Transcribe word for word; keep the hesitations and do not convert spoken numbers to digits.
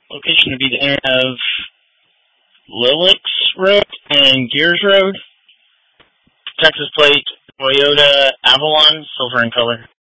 Location would be the end of Lilix Road and Gears Road. Texas plate, Toyota Avalon, silver in color.